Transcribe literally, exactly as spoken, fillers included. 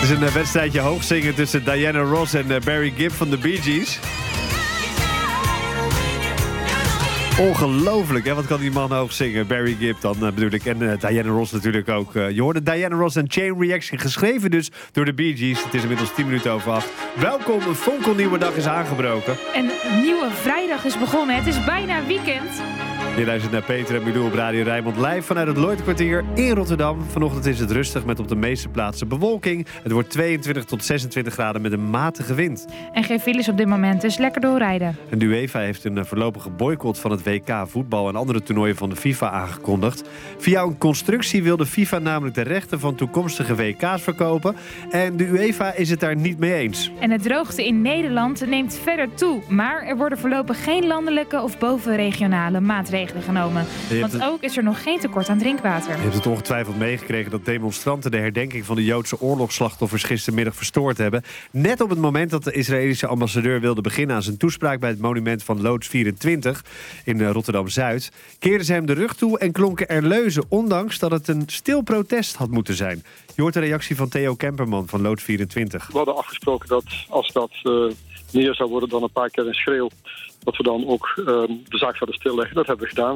Het is een uh, wedstrijdje hoogzingen tussen Diana Ross en uh, Barry Gibb van de Bee Gees. Ongelooflijk, hè? Wat kan die man hoog zingen? Barry Gibb dan uh, bedoel ik. En uh, Diana Ross natuurlijk ook. Uh, je hoorde Diana Ross en Chain Reaction, geschreven dus door de Bee Gees. Het is inmiddels tien minuten over acht. Welkom, een fonkelnieuwe dag is aangebroken. En een nieuwe vrijdag is begonnen. Het is bijna weekend. Je luistert naar Peter en Milou op Radio Rijnmond live vanuit het Lloydkwartier in Rotterdam. Vanochtend is het rustig met op de meeste plaatsen bewolking. Het wordt tweeëntwintig tot zesentwintig graden met een matige wind. En geen files op dit moment, dus lekker doorrijden. En de UEFA heeft een voorlopige boycott van het W K voetbal en andere toernooien van de FIFA aangekondigd. Via een constructie wil de FIFA namelijk de rechten van toekomstige W K's verkopen. En de UEFA is het daar niet mee eens. En de droogte in Nederland neemt verder toe. Maar er worden voorlopig geen landelijke of bovenregionale maatregelen genomen. Want het... ook is er nog geen tekort aan drinkwater. Je hebt het ongetwijfeld meegekregen dat demonstranten de herdenking van de Joodse oorlogsslachtoffers gistermiddag verstoord hebben. Net op het moment dat de Israëlische ambassadeur wilde beginnen aan zijn toespraak bij het monument van Loods vierentwintig in Rotterdam-Zuid, keerden ze hem de rug toe en klonken er leuzen, ondanks dat het een stil protest had moeten zijn. Je hoort de reactie van Theo Kemperman van Loods vierentwintig. We hadden afgesproken dat als dat uh, meer zou worden dan een paar keer een schreeuw, dat we dan ook uh, de zaak zouden stilleggen. Dat hebben we gedaan.